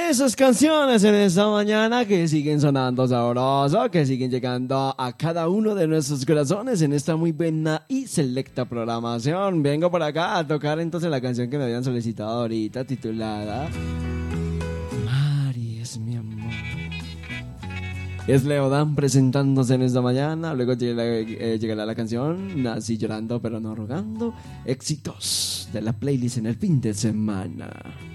Esas canciones en esta mañana que siguen sonando sabroso, que siguen llegando a cada uno de nuestros corazones en esta muy buena y selecta programación. Vengo por acá a tocar entonces la canción que me habían solicitado ahorita, titulada Mari es mi amor. Es Leodan presentándose en esta mañana. Luego llegará la canción Nací llorando pero no rogando. Éxitos de la playlist en el fin de semana.